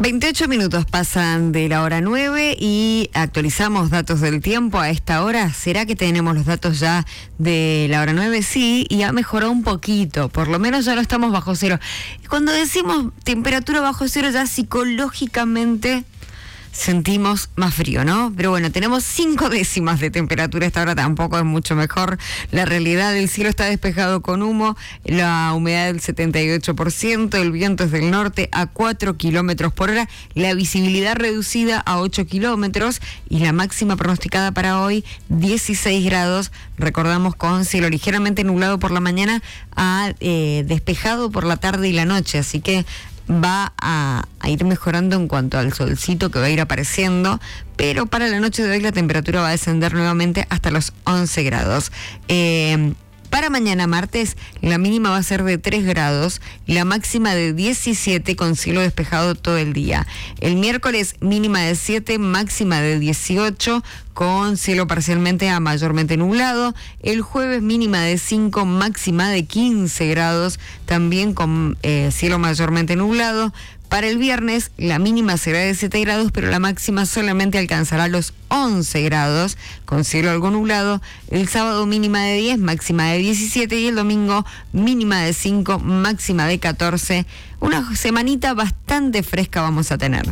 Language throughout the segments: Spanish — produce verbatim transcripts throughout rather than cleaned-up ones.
veintiocho minutos pasan de la hora nueve y actualizamos datos del tiempo a esta hora. ¿Será que tenemos los datos ya de la hora nueve? Sí, y ha mejorado un poquito, por lo menos ya no estamos bajo cero. Cuando decimos temperatura bajo cero, ya psicológicamente sentimos más frío, ¿no? Pero bueno, tenemos cinco décimas de temperatura, esta hora tampoco es mucho mejor. La realidad, el cielo está despejado con humo, la humedad del setenta y ocho por ciento, el viento es del norte a cuatro kilómetros por hora, la visibilidad reducida a ocho kilómetros y la máxima pronosticada para hoy, dieciséis grados. Recordamos con cielo ligeramente nublado por la mañana a eh, despejado por la tarde y la noche, así que va a, a ir mejorando en cuanto al solcito que va a ir apareciendo, pero para la noche de hoy la temperatura va a descender nuevamente hasta los once grados. Eh, Para mañana martes, la mínima va a ser de tres grados, la máxima de diecisiete con cielo despejado todo el día. El miércoles, mínima de siete, máxima de dieciocho con cielo parcialmente a mayormente nublado. El jueves, mínima de cinco, máxima de quince grados, también con eh, cielo mayormente nublado. Para el viernes, la mínima será de siete grados, pero la máxima solamente alcanzará los once grados, con cielo algo nublado. El sábado, mínima de diez, máxima de diecisiete, y el domingo, mínima de cinco, máxima de catorce. Una semanita bastante fresca vamos a tener.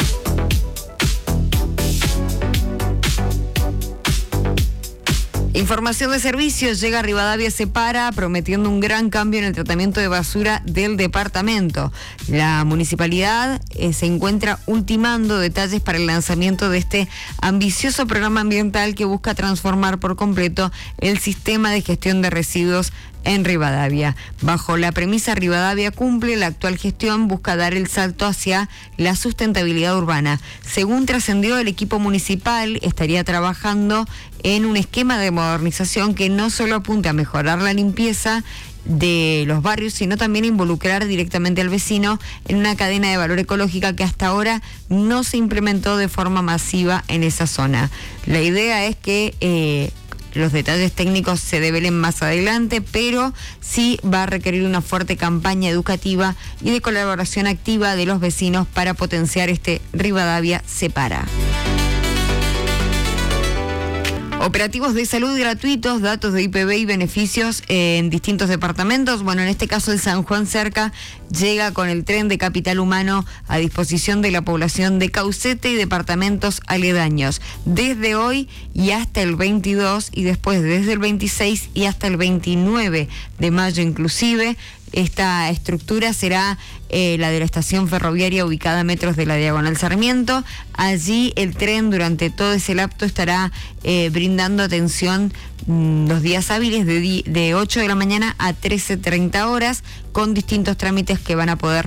Información de servicios, llega Rivadavia Separa prometiendo un gran cambio en el tratamiento de basura del departamento. La municipalidad eh, se encuentra ultimando detalles para el lanzamiento de este ambicioso programa ambiental que busca transformar por completo el sistema de gestión de residuos en Rivadavia. Bajo la premisa Rivadavia cumple, la actual gestión busca dar el salto hacia la sustentabilidad urbana. Según trascendió, el equipo municipal estaría trabajando en un esquema de modernización que no solo apunta a mejorar la limpieza de los barrios, sino también involucrar directamente al vecino en una cadena de valor ecológica que hasta ahora no se implementó de forma masiva en esa zona. La idea es que eh, los detalles técnicos se develen más adelante, pero sí va a requerir una fuerte campaña educativa y de colaboración activa de los vecinos para potenciar este Rivadavia Separa. Operativos de salud gratuitos, datos de I P V y beneficios en distintos departamentos. Bueno, en este caso el San Juan Cerca llega con el tren de capital humano a disposición de la población de Caucete y departamentos aledaños. Desde hoy y hasta el veintidós y después desde el veintiséis y hasta el veintinueve de mayo inclusive. Esta estructura será eh, la de la estación ferroviaria ubicada a metros de la Diagonal Sarmiento. Allí el tren durante todo ese lapso estará eh, brindando atención mmm, los días hábiles de, de ocho de la mañana a trece treinta horas con distintos trámites que van a poder